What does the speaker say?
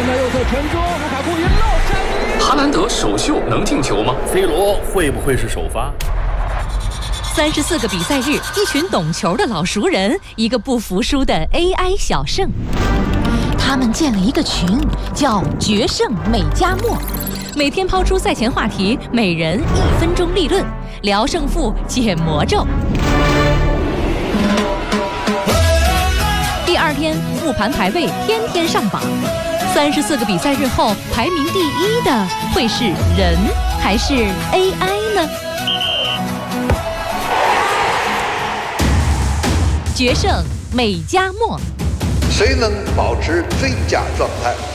前的右侧传中，卢卡库一漏哈兰德首秀能进球吗 ？C 罗会不会是首发 ？34个比赛日，一群懂球的老熟人，一个不服输的 AI 小胜。他们建了一个群，叫“决胜美加墨”，每天抛出赛前话题，每人1分钟立论，聊胜负，解魔咒。第2天，复盘排位，天天上榜。34个比赛日后，排名第1的会是人还是 AI 呢？决胜美加墨， 谁能保持最佳状态？